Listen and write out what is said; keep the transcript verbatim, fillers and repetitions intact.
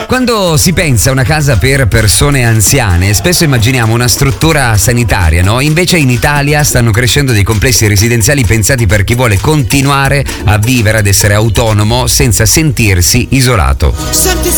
Quando si pensa a una casa per persone anziane, spesso immaginiamo una struttura sanitaria, no? Invece in Italia stanno crescendo dei complessi residenziali pensati per chi vuole continuare a vivere, ad essere autonomo senza sentirsi isolato. Senti